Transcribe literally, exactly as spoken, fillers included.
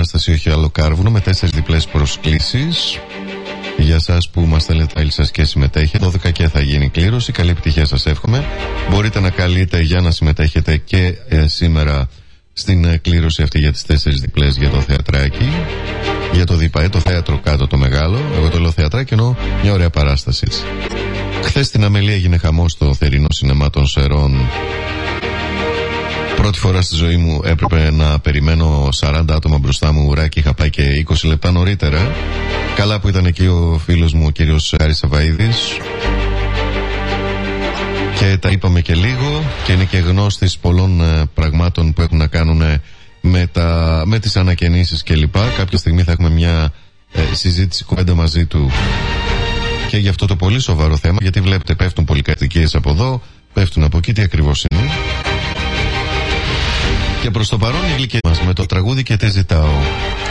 παράσταση Όχι Άλλο Κάρβουνο με τέσσερις διπλές προσκλήσεις. Για εσάς που μας στέλνετε τα email σας και συμμετέχετε, δώδεκα και θα γίνει κλήρωση. Καλή επιτυχία σας εύχομαι. Μπορείτε να καλείτε για να συμμετέχετε και ε, σήμερα στην ε, κλήρωση αυτή για τις τέσσερις διπλές για το θεατράκι. Για το ΔΥΠΑΕ, το θέατρο κάτω το μεγάλο. Εγώ το λέω θεατράκι, ενώ μια ωραία παράσταση. Χθες στην Αμελία έγινε χαμός στο θερινό σινεμά των Σερών. Πρώτη φορά στη ζωή μου έπρεπε να περιμένω σαράντα άτομα μπροστά μου ουράκι, είχα πάει και είκοσι λεπτά νωρίτερα. Καλά που ήταν εκεί ο φίλος μου ο κύριος Άρης Σαβαΐδης και τα είπαμε και λίγο και είναι και γνώστης πολλών ε, πραγμάτων που έχουν να κάνουν ε, με, τα, με τις ανακαινήσεις κλπ. Κάποια στιγμή θα έχουμε μια ε, συζήτηση κουβέντα μαζί του και για αυτό το πολύ σοβαρό θέμα, γιατί βλέπετε πέφτουν πολυκατοικίες από εδώ, πέφτουν από εκεί, τι ακριβώς είναι. Και προς το παρόν η γλυκή μας με το τραγούδι «Και τι ζητάω».